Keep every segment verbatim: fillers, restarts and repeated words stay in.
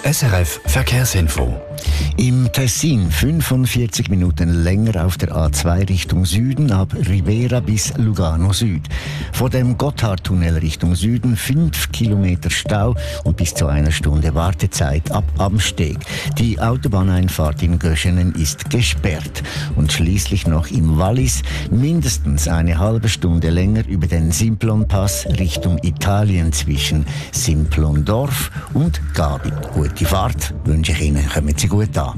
S R F Verkehrsinfo. Im Tessin fünfundvierzig Minuten länger auf der A zwei Richtung Süden ab Ribera bis Lugano Süd. Vor dem Gotthardtunnel Richtung Süden fünf Kilometer Stau und bis zu einer Stunde Wartezeit ab Amsteg. Die Autobahneinfahrt in Göschenen ist gesperrt. Und schließlich noch im Wallis mindestens eine halbe Stunde länger über den Simplon-Pass Richtung Italien zwischen Simplon-Dorf und Gabi. Gute Fahrt wünsche ich Ihnen. Kommen Sie gut an.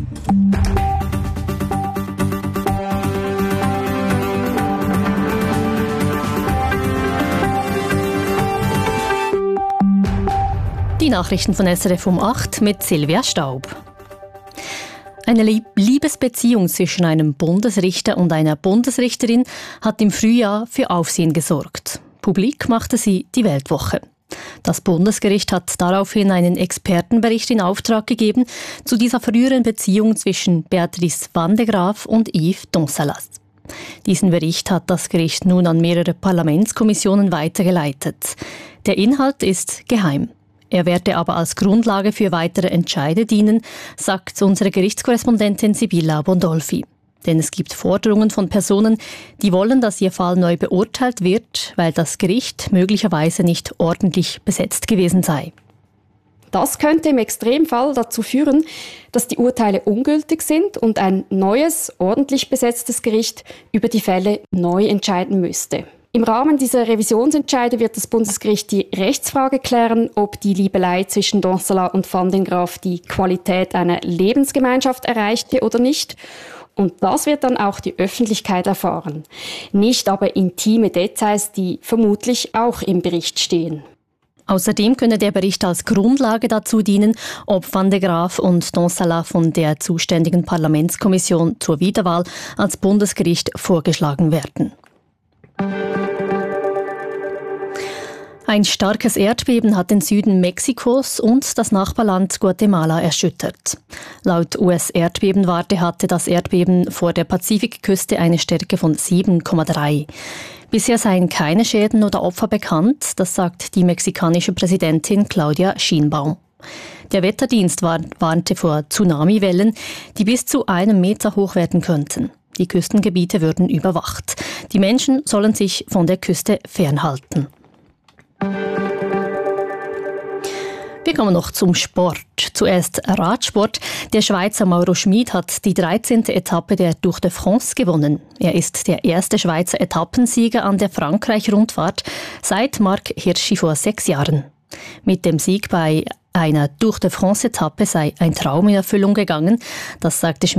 Die Nachrichten von S R F um acht mit Silvia Staub. Eine Liebesbeziehung zwischen einem Bundesrichter und einer Bundesrichterin hat im Frühjahr für Aufsehen gesorgt. Publik machte sie die Weltwoche. Das Bundesgericht hat daraufhin einen Expertenbericht in Auftrag gegeben zu dieser früheren Beziehung zwischen Beatrice van de Graaf und Yves Donsalas. Diesen Bericht hat das Gericht nun an mehrere Parlamentskommissionen weitergeleitet. Der Inhalt ist geheim. Er werde aber als Grundlage für weitere Entscheide dienen, sagt unsere Gerichtskorrespondentin Sibylla Bondolfi. Denn es gibt Forderungen von Personen, die wollen, dass ihr Fall neu beurteilt wird, weil das Gericht möglicherweise nicht ordentlich besetzt gewesen sei. Das könnte im Extremfall dazu führen, dass die Urteile ungültig sind und ein neues, ordentlich besetztes Gericht über die Fälle neu entscheiden müsste. Im Rahmen dieser Revisionsentscheide wird das Bundesgericht die Rechtsfrage klären, ob die Liebelei zwischen Donsalas und Van den Graaf die Qualität einer Lebensgemeinschaft erreichte oder nicht. Und das wird dann auch die Öffentlichkeit erfahren. Nicht aber intime Details, die vermutlich auch im Bericht stehen. Außerdem könne der Bericht als Grundlage dazu dienen, ob Van de Graaf und Donsalas von der zuständigen Parlamentskommission zur Wiederwahl als Bundesgericht vorgeschlagen werden. Ein starkes Erdbeben hat den Süden Mexikos und das Nachbarland Guatemala erschüttert. Laut U S-Erdbebenwarte hatte das Erdbeben vor der Pazifikküste eine Stärke von sieben Komma drei. Bisher seien keine Schäden oder Opfer bekannt, das sagt die mexikanische Präsidentin Claudia Sheinbaum. Der Wetterdienst warnte vor Tsunamiwellen, die bis zu einem Meter hoch werden könnten. Die Küstengebiete würden überwacht. Die Menschen sollen sich von der Küste fernhalten. Wir kommen noch zum Sport. Zuerst Radsport. Der Schweizer Mauro Schmid hat die dreizehnte Etappe der Tour de France gewonnen. Er ist der erste Schweizer Etappensieger an der Frankreich-Rundfahrt seit Marc Hirschi vor sechs Jahren. Mit dem Sieg bei einer Tour de France-Etappe sei ein Traum in Erfüllung gegangen, das sagte Schmid